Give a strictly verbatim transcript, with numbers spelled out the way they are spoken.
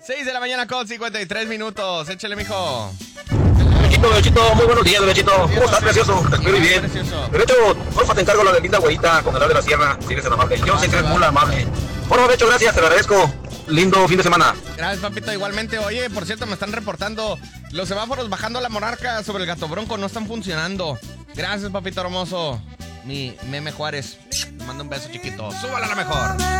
seis de la mañana con cincuenta y tres minutos. Échale, mijo. Bebechito, Bebechito, muy buenos días, Bebechito. ¿Cómo estás, precioso? Espero y bien. Bebecho, porfa, te encargo la de linda güeyita con el de la sierra. Si eres tan amable. Yo sé que eres muy amable. Porfa, Bebecho, gracias, te lo agradezco. Lindo fin de semana. Gracias, papito. Igualmente, oye, por cierto, me están reportando los semáforos bajando la Monarca sobre el Gato Bronco no están funcionando. Gracias, papito hermoso. Mi Meme Juárez. Te mando un beso chiquito. Súbala a la mejor.